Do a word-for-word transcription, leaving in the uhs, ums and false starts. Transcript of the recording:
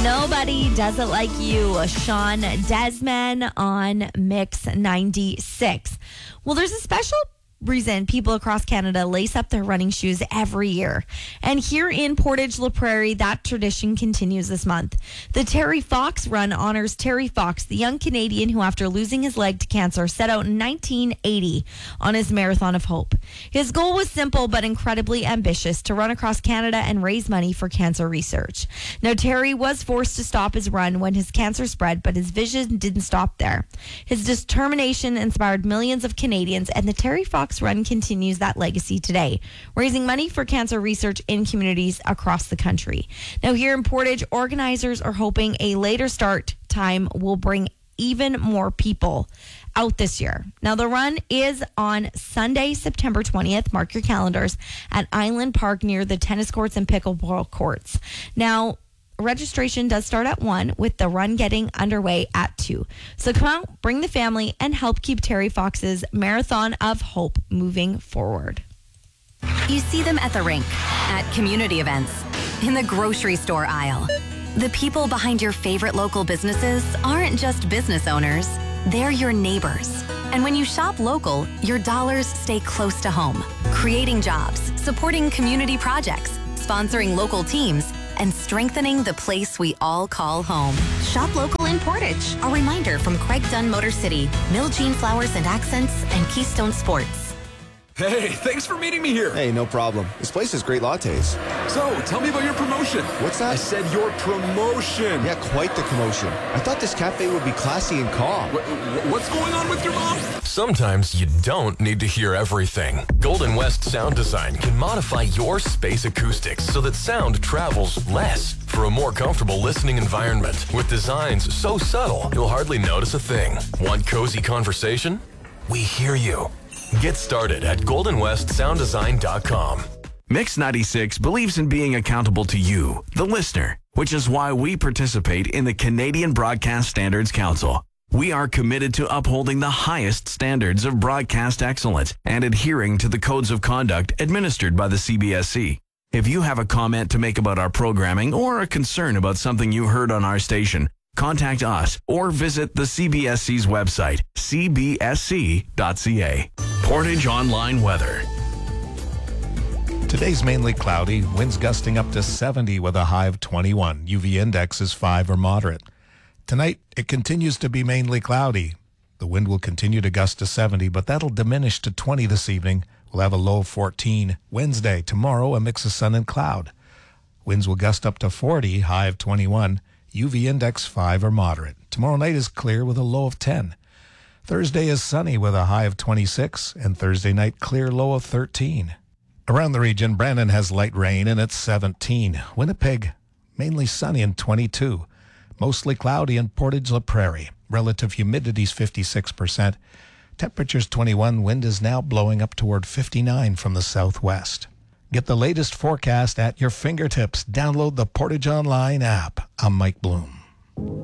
Nobody Does It Like You, Sean Desmond on Mix ninety-six. Well, there's a special reason people across Canada lace up their running shoes every year. And here in Portage La Prairie, that tradition continues this month. The Terry Fox Run honors Terry Fox, the young Canadian who, after losing his leg to cancer, set out in nineteen eighty on his Marathon of Hope. His goal was simple but incredibly ambitious: to run across Canada and raise money for cancer research. Now, Terry was forced to stop his run when his cancer spread, but his vision didn't stop there. His determination inspired millions of Canadians, and the Terry Fox Run continues that legacy today, raising money for cancer research in communities across the country. Now, here in Portage, organizers are hoping a later start time will bring even more people out this year. Now, the run is on Sunday, September twentieth. Mark your calendars at Island Park near the tennis courts and pickleball courts. Now, registration does start at one, with the run getting underway at two. So come out, bring the family, and help keep Terry Fox's Marathon of Hope moving forward. You see them at the rink, at community events, in the grocery store aisle. The people behind your favorite local businesses aren't just business owners, they're your neighbors. And when you shop local, your dollars stay close to home, creating jobs, supporting community projects, sponsoring local teams, and strengthening the place we all call home. Shop local in Portage. A reminder from Craig Dunn Motor City, Mill Jean Flowers and Accents, and Keystone Sports. Hey, thanks for meeting me here. Hey, no problem. This place has great lattes. So, tell me about your promotion. What's that? I said your promotion. Yeah, quite the commotion. I thought this cafe would be classy and calm. What, what's going on with your mom? Sometimes you don't need to hear everything. Golden West Sound Design can modify your space acoustics so that sound travels less for a more comfortable listening environment. With designs so subtle, you'll hardly notice a thing. Want cozy conversation? We hear you. Get started at golden west sound design dot com. Mix ninety-six believes in being accountable to you, the listener, which is why we participate in the Canadian Broadcast Standards Council. We are committed to upholding the highest standards of broadcast excellence and adhering to the codes of conduct administered by the C B S C. If you have a comment to make about our programming or a concern about something you heard on our station, contact us or visit the C B S C's website, c b s c dot c a. Portage Online Weather. Today's mainly cloudy, winds gusting up to seventy with a high of twenty-one. U V index is five or moderate. Tonight, it continues to be mainly cloudy. The wind will continue to gust to seventy, but that'll diminish to twenty this evening. We'll have a low of fourteen. Wednesday, tomorrow, a mix of sun and cloud. Winds will gust up to forty, high of twenty-one. U V index five or moderate. Tomorrow night is clear with a low of ten. Thursday is sunny with a high of twenty-six, and Thursday night clear, low of thirteen. Around the region, Brandon has light rain and it's seventeen. Winnipeg, mainly sunny and twenty-two. Mostly cloudy in Portage La Prairie. Relative humidity is fifty-six percent. Temperature's twenty-one. Wind is now blowing up toward fifty-nine from the southwest. Get the latest forecast at your fingertips. Download the Portage Online app. I'm Mike Bloom.